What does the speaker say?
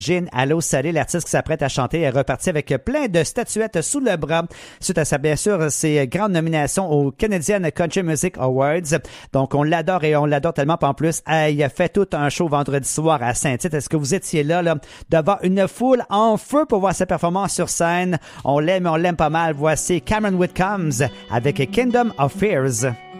Jean Allô Salé, l'artiste qui s'apprête à chanter, est reparti avec plein de statuettes sous le bras suite à bien sûr, ses grandes nominations aux Canadian Country Music Awards. Donc, on l'adore et on l'adore tellement. En plus, il a fait tout un show vendredi soir à Saint-Tite. Est-ce que vous étiez là, devant une foule en feu pour voir sa performance sur scène? On l'aime pas mal. Voici Cameron Whitcombs avec Kingdom of Fears.